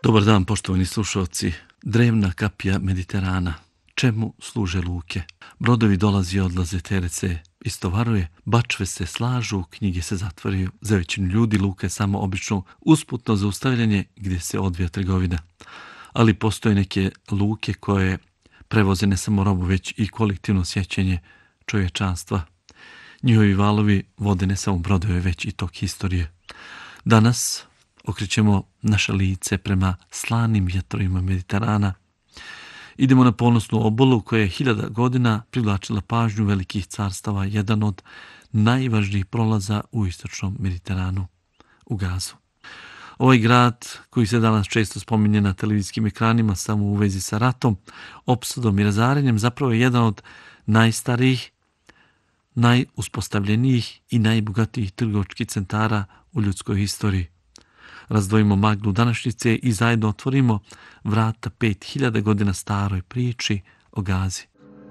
Dobar dan, poštovani slušalci. Drevna kapija Mediterana. Čemu služe luke? Brodovi dolazi i odlaze, teret se istovaruje, bačve se slažu, knjige se zatvaraju. Za većinu ljudi luka je samo obično usputno zaustavljanje gdje se odvija trgovina. Ali postoje neke luke koje prevoze ne samo robu, već i kolektivno sjećanje čovječanstva. Njihovi valovi vode ne samo brodove, već i tok historije. Danas okrećemo naše lice prema slanim vjetrovima Mediterana. Idemo na ponosnu obalu koja je 1000 godina privlačila pažnju velikih carstava, jedan od najvažnijih prolaza u istočnom Mediteranu, u Gazu. Ovaj grad, koji se danas često spominje na televizijskim ekranima samo u vezi sa ratom, opsadom i razarenjem, zapravo je jedan od najstarijih, najuspostavljenijih i najbogatijih trgovačkih centara u ljudskoj historiji. Razdvojimo maglu današnjice i zajedno otvorimo vrata 5000 godina staroj priči o Gazi.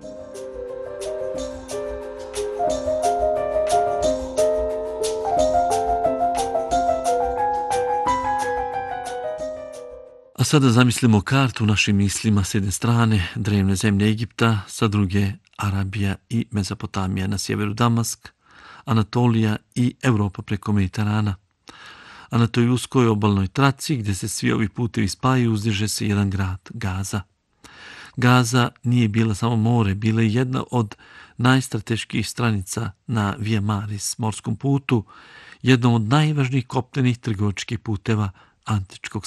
A sada zamislimo kartu u našim mislima, s jedne strane drevne zemlje Egipta, sa druge Arabija i Mezopotamija, na sjeveru Damask, Anatolija i Europa preko Mediterana. A na toj uskoj obalnoj traci, gdje se svi ovi putevi spajaju, uzdiže se jedan grad, Gaza. Gaza nije bila samo more, bila je jedna od najstrateških stranica na Via Maris, morskom putu, jednom od najvažnijih kopnenih trgovačkih puteva antičkog